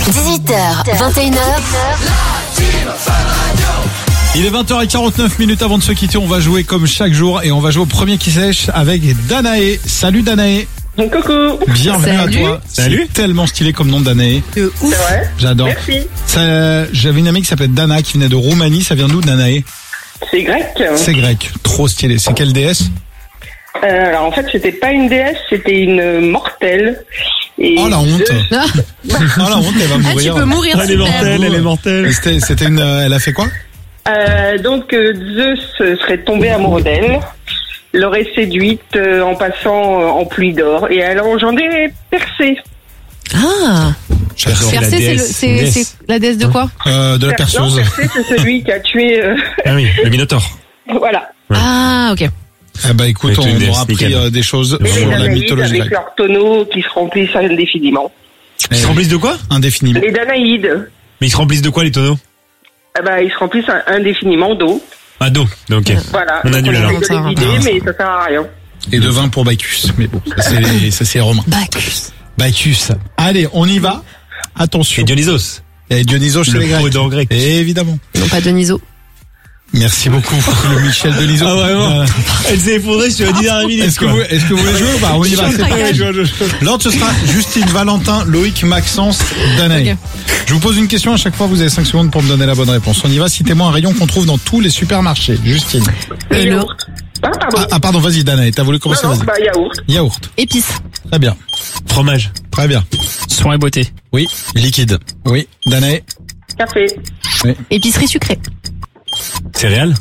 18h, 21h. Il est 20h49 avant de se quitter. On va jouer comme chaque jour et on va jouer au premier qui sèche avec Danae. Salut Danae. Coucou. Bienvenue à toi. Salut. C'est tellement stylé comme nom Danae. C'est vrai. J'adore. Merci. J'avais une amie qui s'appelait Dana qui venait de Roumanie. Ça vient d'où Danae? C'est grec. C'est grec. Trop stylé. C'est quelle déesse? Alors en fait, c'était pas une déesse, c'était une mortelle. Et Oh la honte. Ah, Oh la honte, elle va tu mourir. peux mourir, Elle est super. mortelle, elle est mortelle. C'était une. Elle a fait quoi? Donc Zeus serait tombé amoureux d'elle, l'aurait séduite en passant en pluie d'or et elle a engendré Persée. Ah, J'adore. Persée, c'est la déesse de quoi? De la perceuse. Non, Persée, c'est celui qui a tué. Ah oui, le Minotaure. Voilà. Ah, ok. Eh ben écoute, Mais tu on me aura laisses, appris nickel. des choses Et les sur la Danaïdes mythologie avec grecque. leurs tonneaux qui se remplissent indéfiniment. Ils se remplissent de quoi? Indéfiniment. Les Danaïdes, Mais ils se remplissent de quoi les tonneaux? ils se remplissent indéfiniment d'eau. Ah, d'eau. Ok. Voilà. On annule alors. essaie de les vider, mais ça sert à rien. Et de vin pour Bacchus. Mais bon, ça c'est les Romains. Bacchus. Bacchus. Allez, on y va. Attention. Et Dionysos. Et Dionysos chez Le les Grecs. prudent grec. Évidemment. Non, pas Deniso. Merci beaucoup, le Michel Denisot. Ah, vraiment? Elle s'est effondrée sur la dernière minute. Est-ce que vous voulez jouer ou pas? On y va, c'est pas parti. grave. L'ordre, ce sera Justine, Valentin, Loïc, Maxence, Danae. Ok. Je vous pose une question à chaque fois, vous avez 5 secondes pour me donner la bonne réponse. On y va, citez-moi un rayon qu'on trouve dans tous les supermarchés. Justine. Le le- yaourt. Ah, pardon. Pardon, vas-y Danae, t'as voulu commencer, Non, vas-y. yaourt. Yaourt. Épices. Très bien. Fromage. Très bien. Soin et beauté. Oui. Liquide. Oui. Danae. Café. Épicerie sucrée. Céréales.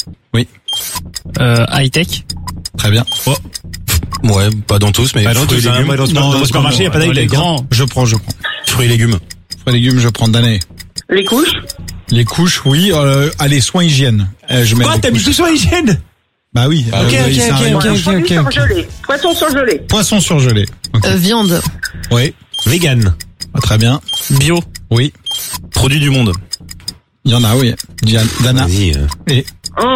High-tech. Très bien. Ouais, pas dans tous, mais Pas dans fruits tous, et légumes. dans le supermarché, il n'y a pas Dans les d'high-tech. grands. Je prends. Fruits et légumes. Fruits et légumes, je prends Danae. Les couches. Les couches, oui. Allez, soins hygiène. Je mets Quoi, les t'as mis couches. tout sur l'hygiène? Bah oui. Ok, c'est un rayon. Produits surgelés. Poisson surgelé. Poisson surgelé. Ok. Viande. Oui. Vegan. Ah, très bien. Bio. Oui. Produits du monde. Il y en a, oui. Dana. Vas-y. Et,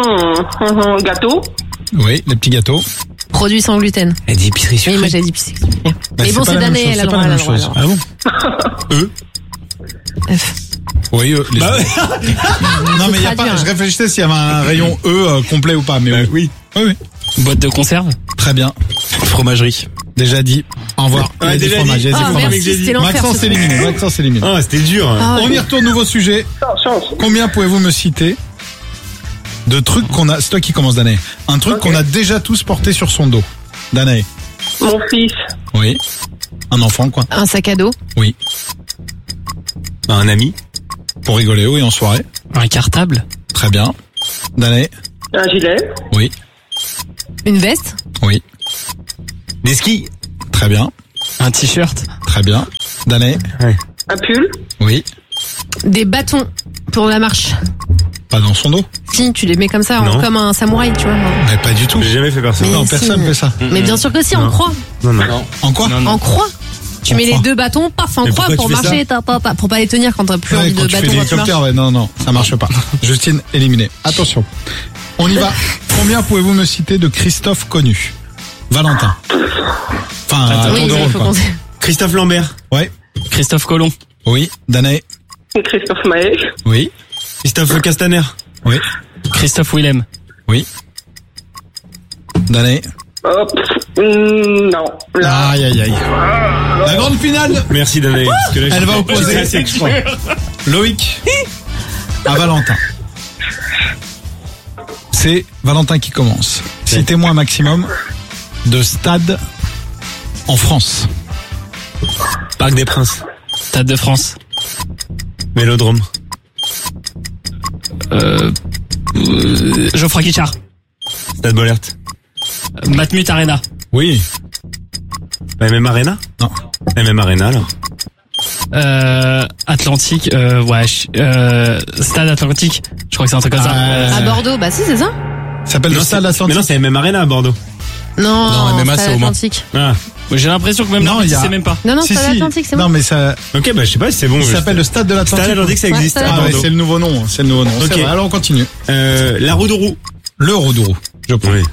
Gâteau. oui, les petits gâteaux. Produits sans gluten. Elle dit épicerie Oui, sucrée. moi j'ai dit épicerie sucrée. Bah, Mais bon, pas c'est la même Danae, chose, elle a c'est le pas droit, la elle a même le droit. chose. Ah bon? F. Oui, les Bah ouais. Non, mais il y a pas, traduire. je réfléchissais s'il y avait un rayon complet ou pas, mais oui. Oui. Boîte de conserve. Très bien. Fromagerie. Déjà dit. Au revoir. Ouais, Il y a des déjà fromages, dit. il y a des Ah, fromages. merci, c'était l'enfer. Maxence ce éliminé. truc. Maxence éliminé. Ah, c'était dur. Ah, On y retourne, nouveau sujet. Chance. Combien pouvez-vous me citer de trucs qu'on a, c'est toi qui commence Danae. Un truc Ok. qu'on a déjà tous porté sur son dos. Danae. Mon fils. Oui. Un enfant, quoi. Un sac à dos. Oui. Un ami. Pour rigoler, oui, en soirée. Un cartable. Très bien. Danae. Un gilet. Oui. Une veste. Oui. Des skis. Très bien. Un t-shirt. Très bien. Danae. Un pull. Oui. Des bâtons pour la marche. Pas dans son dos. Si, tu les mets comme ça, Non. comme un samouraï, tu vois. Mais pas du tout. J'ai jamais fait personne. Mais Non, si. personne fait ça. Mais bien sûr que si, en croix. Non, non. En quoi? En croix. Tu En mets croix. les deux bâtons, paf, en Mais croix pourquoi pour tu fais marcher, pour pas les tenir quand t'as plus Ouais, envie quand de tu fais bâton quand tu marches. l'hélicoptère, ouais, non, ça marche pas. Justine, éliminée. Attention. On y va. Combien pouvez-vous me citer de Christophe connus? Valentin. Enfin, à Oui, tour de il rôle, faut quoi. compter. Christophe Lambert. Ouais. Christophe Colomb. Oui. Danae. Christophe Maé. Oui. Christophe Castaner. Oui. Christophe Willem. Oui. Danae. Non. Là. Aïe, aïe, aïe. La grande finale. Merci Danae. Parce que là, Elle j'ai- va opposer j'ai assez extra. Loïc à Valentin. C'est Valentin qui commence. Citez-moi un maximum de stades en France. Parc des Princes. Stade de France. Vélodrome. Geoffroy Guichard. Stade Bollert. Matmut Arena. Oui. MM Arena? Non. MM Arena alors. Atlantique. Stade Atlantique. Je crois que c'est un truc comme ça. À Bordeaux, bah si, c'est ça. Ça s'appelle le Non, stade Mais Atlantique. non, c'est MM Arena à Bordeaux. Non, MMA, c'est Stade au Mans. Atlantique. Ah. J'ai l'impression que même Non, là, il y a- c'est même pas. Non, Si, Stade si. Atlantique, c'est Non, bon. mais ça, Ok, bah je sais pas si c'est bon. il s'appelle le stade de l'Atlantique. Stade Atlantique, ça Ouais, existe Stade à Ah ouais, Bordeaux. c'est le nouveau nom. C'est le nouveau nom. Ok. C'est vrai. Alors on continue. La roue de roue. Le Rodourou. Je prends. Oui.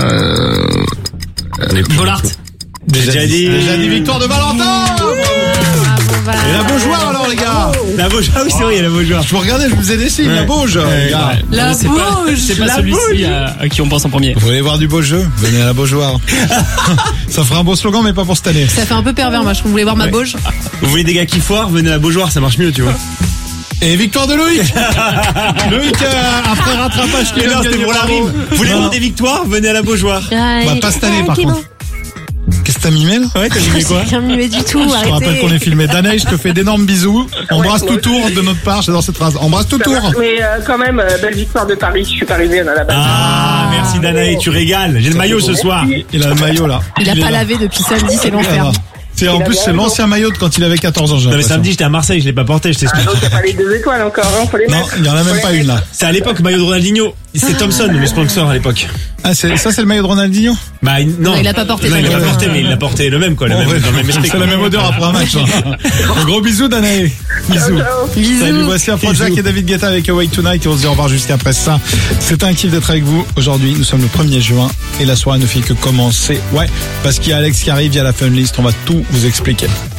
Bollard. Déjà dit. Déjà dit victoire de Valentin. Bravo, Et la beau joueur alors les gars. La Beaujoire, ah oui, c'est vrai, il y a la Beaujoire. Je vous regardais, je vous ai des signes, Ouais. la Bauge, Ouais, les gars. ouais. La C'est pas, Bauge. c'est pas La celui-ci à qui on pense en premier. Vous voulez voir du beau jeu? Venez à la Beaujoire. Ça fera un beau slogan, mais pas pour cette année. Ça fait un peu pervers, moi. Je voulais voir ma Ouais. Bauge. Vous voulez des gars qui foirent, venez à la Beaujoire, ça marche mieux, tu vois. Et victoire de Loïc. Loïc, après rattrapage, qui Mais vient non, de c'était gagner, pour la bravo. rime. Vous voulez Non, voir non. des victoires, venez à la Beaujoire. Bah, pas cette année, par contre. Qu'est-ce que t'as mimé, là? Ouais, t'as dit quoi? Rien mimé du tout, Je te rappelle arrêtez. qu'on est filmé. Danaï, je te fais d'énormes bisous. Embrasse Ouais, tout moi tour de notre part. J'adore cette phrase. Embrasse tout Ça tour. marche, mais quand même, belle victoire de Paris. Je suis parisienne à la base. Ah, merci Danaï, tu régales. J'ai le maillot ce soir. Il a le maillot, là. Il a est pas là. lavé depuis samedi, c'est Ah, l'enfer. non. En plus, c'est l'ancien maillot de quand il avait 14 ans, j'ai Non mais l'impression. samedi j'étais à Marseille, je l'ai pas porté, je Ah, t'explique. donc il n'y a pas les 2 étoiles encore, hein, faut les Non, mettre. il y en a même pas une, là. C'est à l'époque maillot de Ronaldinho. C'est Thompson le sponsor à l'époque. Ah, ça, c'est le maillot de Ronaldinho? Bah non. il l'a pas porté, Non, il l'a pas t'inquiète. porté, mais il l'a porté le même quoi, le Bon, même, ouais. dans le même esprit. C'est la même odeur après un match. Un gros bisou, Danaï. Bisous. Ciao. Salut, Bisous. voici Afrojack et David Guetta avec Awake Tonight et on se dit au revoir jusqu'après ça. C'est un kiff d'être avec vous. Aujourd'hui, nous sommes le 1er juin et la soirée ne fait que commencer. Ouais, parce qu'il y a Alex qui arrive, il y a la Fun List, on va tout vous expliquer.